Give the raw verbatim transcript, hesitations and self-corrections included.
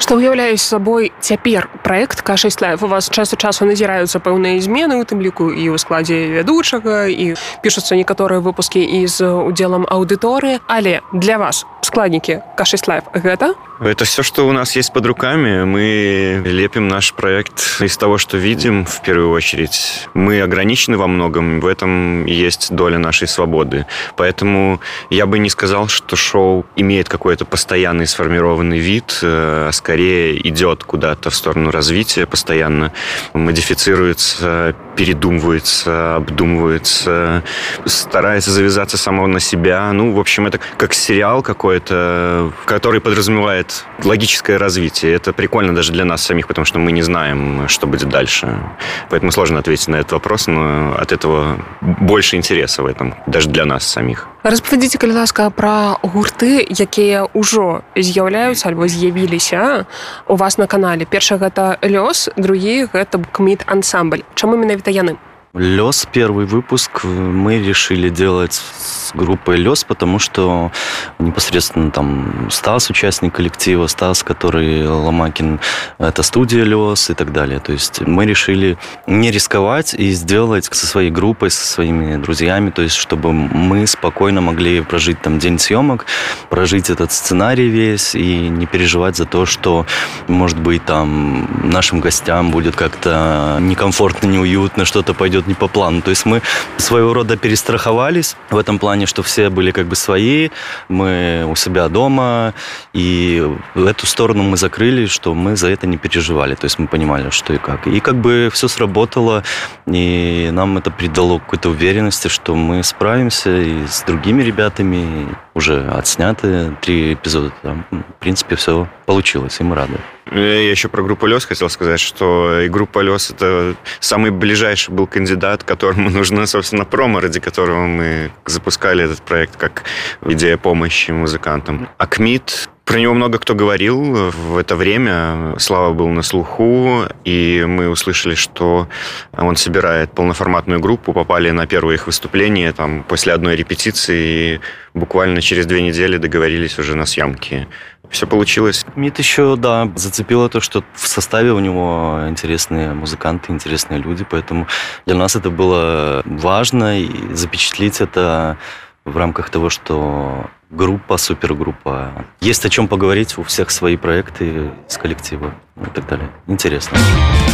Што ўяўляе сабой цяпер праект ка шэсць лайф? У вас час ад часу назіраюцца пэўныя змены, у тым ліку і ў складзе вядучага, і пішуцца некаторыя выпускі і з удзелам аўдыторыі, але для вас складнікі ка шэсць лайф гэта? Это все, что у нас есть под руками. Мы лепим наш проект из того, что видим, в первую очередь. Мы ограничены во многом, в этом и есть доля нашей свободы. Поэтому я бы не сказал, что шоу имеет какой-то постоянный сформированный вид, а скорее идет куда-то в сторону развития постоянно, модифицируется, передумывается, обдумывается, старается завязаться само на себя. Ну, в общем, это как сериал какой-то, который подразумевает логическое развитие. Это прикольно даже для нас самих, потому что мы не знаем, что будет дальше. Поэтому сложно ответить на этот вопрос, но от этого больше интереса в этом, даже для нас самих. Распавядзіце, калі ласка, пра гурты, якія ўжо з'яўляюцца альбо з'явіліся у вас на канале. Першы гэта Лёс, другі гэта Кмит ансамбль. Чаму менавіта яны? Лёс, первый выпуск мы решили делать с группой Лёс, потому что непосредственно там Стас, участник коллектива, Стас, который Ломакин, это студия Лёс и так далее. То есть мы решили не рисковать и сделать со своей группой, со своими друзьями, то есть чтобы мы спокойно могли прожить там день съемок, прожить этот сценарий весь и не переживать за то, что, может быть, там нашим гостям будет как-то некомфортно, неуютно, что-то пойдет не по плану. То есть мы своего рода перестраховались в этом плане, что все были как бы свои, мы у себя дома, и в эту сторону мы закрыли, что мы за это не переживали. То есть мы понимали, что и как. И как бы все сработало, и нам это придало какой-то уверенности, что мы справимся и с другими ребятами. Уже отсняты три эпизода. Там, в принципе, все получилось, и мы рады. Я еще про группу Лёс хотел сказать, что и группа Лёс — это самый ближайший был кандидат, которому нужно, собственно, промо, ради которого мы запускали этот проект как идея помощи музыкантам. А Кмит, про него много кто говорил в это время. Слава был на слуху, и мы услышали, что он собирает полноформатную группу, попали на первое их выступление там, после одной репетиции, и буквально через две недели договорились уже на съемки. Все получилось. Кмит еще, да, зацепило то, что в составе у него интересные музыканты, интересные люди, поэтому для нас это было важно, и запечатлеть это в рамках того, что группа, супергруппа. Есть о чем поговорить, у всех свои проекты с коллектива и так далее. Интересно.